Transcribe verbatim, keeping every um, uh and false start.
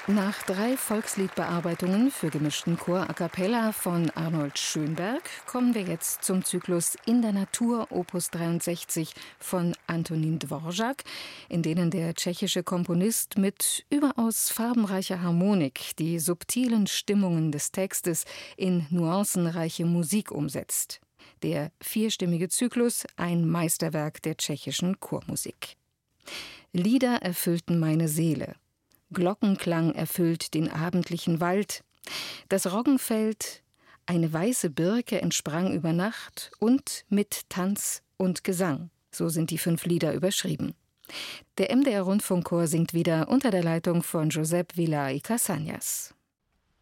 Nach drei Volksliedbearbeitungen für gemischten Chor a cappella von Arnold Schönberg kommen wir jetzt zum Zyklus In der Natur Opus dreiundsechzig von Antonín Dvořák, in denen der tschechische Komponist mit überaus farbenreicher Harmonik die subtilen Stimmungen des Textes in nuancenreiche Musik umsetzt. Der vierstimmige Zyklus, ein Meisterwerk der tschechischen Chormusik. Lieder erfüllten meine Seele. Glockenklang erfüllt den abendlichen Wald. Das Roggenfeld, eine weiße Birke entsprang über Nacht und mit Tanz und Gesang. So sind die fünf Lieder überschrieben. Der M D R Rundfunkchor singt wieder unter der Leitung von Josep Villar y Casañas.